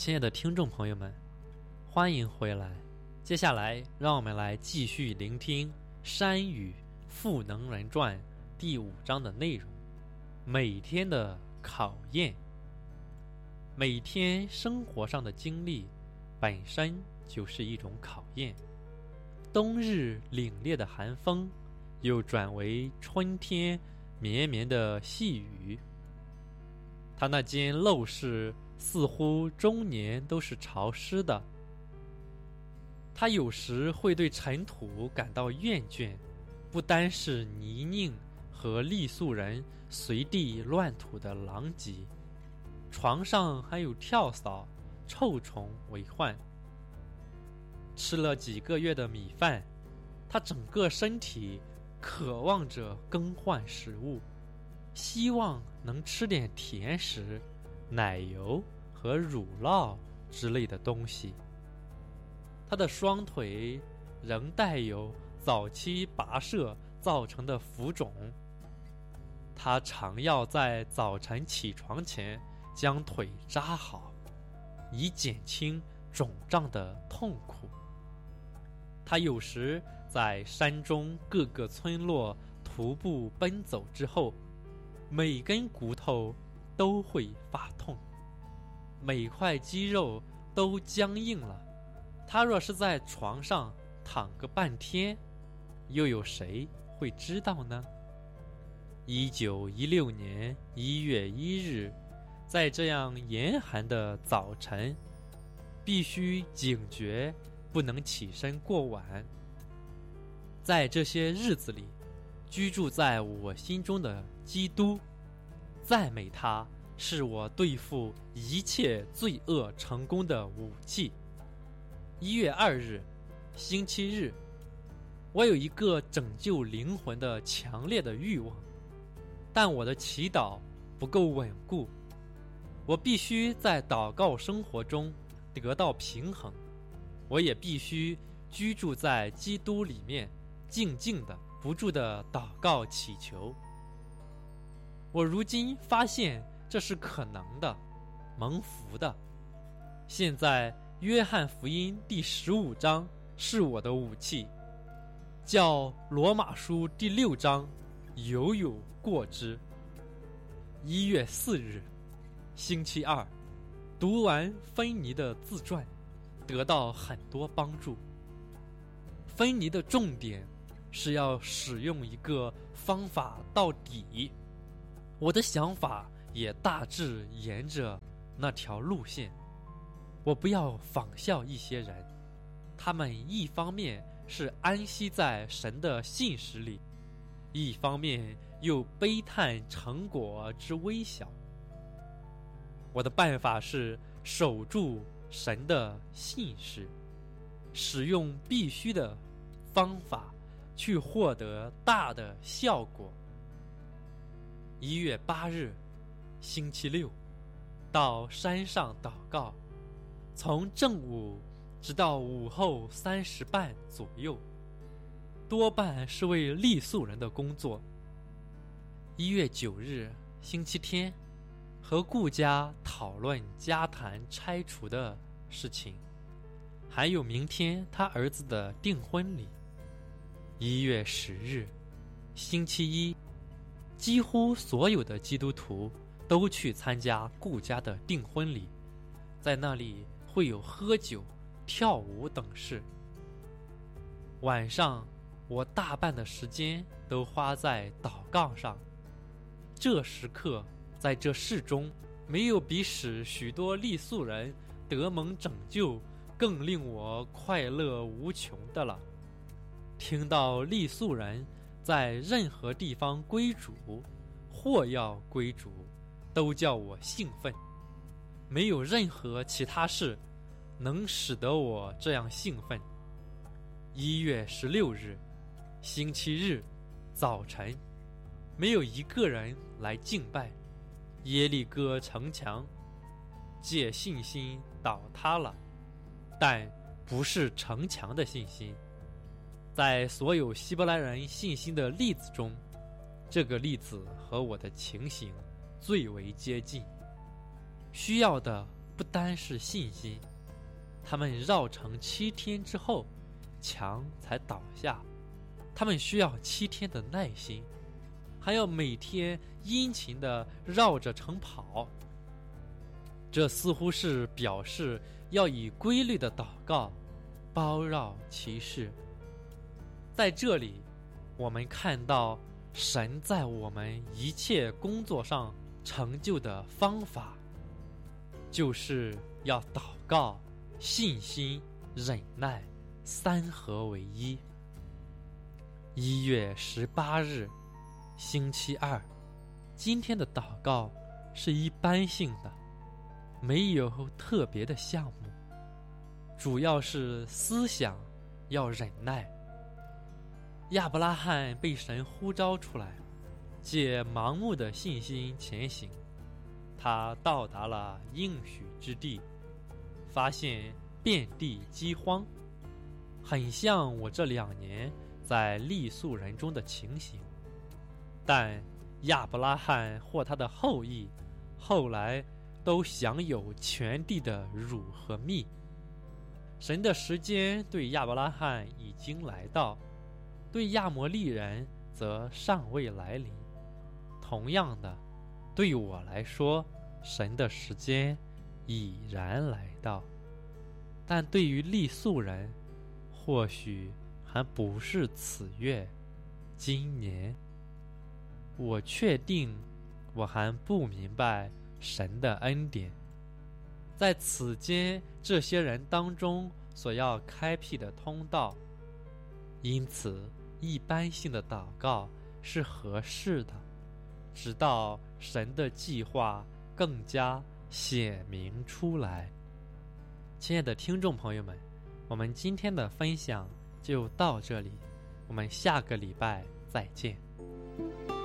亲爱的听众朋友们，欢迎回来。接下来让我们来继续聆听《山语赋能人传》第5章的内容。每天的考验。每天生活上的经历本身就是一种考验。冬日凛冽的寒风又转为春天绵绵的细雨。他那间陋室似乎终年都是潮湿的。他有时会对尘土感到厌倦，不单是泥泞和栗树人随地乱吐的狼藉，床上还有跳蚤、臭虫为患。吃了几个月的米饭，他整个身体渴望着更换食物，希望能吃点甜食、奶油和乳酪之类的东西。他的双腿仍带有早期跋涉造成的浮肿。他常要在早晨起床前将腿扎好，以减轻肿胀的痛苦。他有时在山中各个村落徒步奔走之后，每根骨头都会发痛，每块肌肉都僵硬了。他若是在床上躺个半天，又有谁会知道呢？1916年1月1日，在这样严寒的早晨，必须警觉，不能起身过晚。在这些日子里，居住在我心中的基督，赞美他是我对付一切罪恶成功的武器。1月2日，星期日，我有一个拯救灵魂的强烈的欲望，但我的祈祷不够稳固。我必须在祷告生活中得到平衡，我也必须居住在基督里面，静静的不住的祷告祈求。我如今发现这是可能的，蒙福的。现在约翰福音第15章是我的武器，叫罗马书第6章犹有过之。1月4日，星期二，读完芬尼的自传，得到很多帮助。芬尼的重点是要使用一个方法到底，我的想法也大致沿着那条路线。我不要仿效一些人，他们一方面是安息在神的信实里，一方面又悲叹成果之微小。我的办法是守住神的信实，使用必须的方法去获得大的效果。1月8日，星期六，到山上祷告，从正午直到午后3时半左右，多半是为栗树人的工作。1月9日，星期天，和顾家讨论家坛拆除的事情，还有明天他儿子的订婚礼。1月10日，星期一，几乎所有的基督徒都去参加顾家的订婚礼，在那里会有喝酒、跳舞等事。晚上，我大半的时间都花在祷告上。这时刻，在这世中，没有比使许多栗树人得蒙拯救更令我快乐无穷的了。听到栗树人在任何地方归主，或要归主，都叫我兴奋。没有任何其他事能使得我这样兴奋。1月16日，星期日，早晨，没有一个人来敬拜。耶利哥城墙借信心倒塌了，但不是城墙的信心。在所有希伯来人信心的例子中，这个例子和我的情形最为接近。需要的不单是信心，他们绕城7天之后，墙才倒下。他们需要7天的耐心，还要每天殷勤地绕着城跑。这似乎是表示要以规律的祷告包绕其事。在这里，我们看到神在我们一切工作上成就的方法，就是要祷告、信心、忍耐3合为一。1月18日，星期二，今天的祷告是一般性的，没有特别的项目，主要是思想要忍耐。亚伯拉罕被神呼召出来，借盲目的信心前行，他到达了应许之地，发现遍地饥荒，很像我这2年在傈僳人中的情形。但亚伯拉罕或他的后裔后来都享有全地的乳和蜜。神的时间对亚伯拉罕已经来到，对亚摩利人则尚未来临。同样的，对我来说，神的时间已然来到，但对于傈僳人，或许还不是此月、今年。我确定我还不明白神的恩典，在此间这些人当中所要开辟的通道，因此一般性的祷告是合适的，直到神的计划更加显明出来。亲爱的听众朋友们，我们今天的分享就到这里，我们下个礼拜再见。